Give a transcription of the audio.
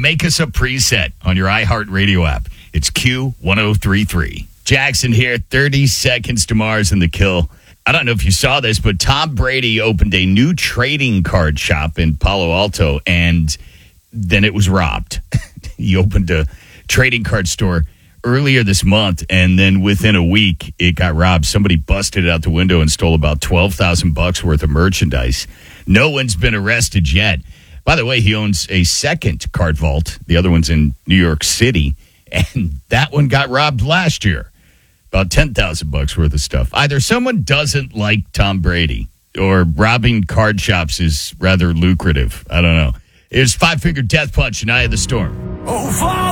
make us a preset on your iHeartRadio app. It's Q1033. Jackson here, 30 Seconds to Mars in the Kill. I don't know if you saw this, but Tom Brady opened a new trading card shop in Palo Alto, and then it was robbed. He opened a trading card store earlier this month, and then within a week, it got robbed. Somebody busted it out the window and stole about $12,000 worth of merchandise. No one's been arrested yet. By the way, he owns a second card vault. The other one's in New York City, and that one got robbed last year. About $10,000 worth of stuff. Either someone doesn't like Tom Brady, or robbing card shops is rather lucrative. I don't know. Here's Five Finger Death Punch and Eye of the Storm. Oh, Father!